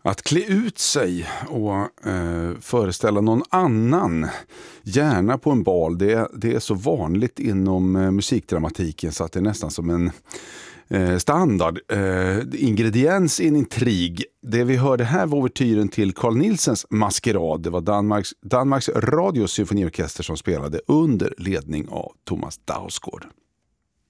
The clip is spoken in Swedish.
Att klä ut sig och föreställa någon annan, gärna på en bal, det är så vanligt inom musikdramatiken så att det är nästan som en standard ingrediens i en intrig. Det vi hörde här var overtyren till Carl Nielsens Maskerad. Det var Danmarks Radios symfoniorkester som spelade under ledning av Thomas Dausgaard.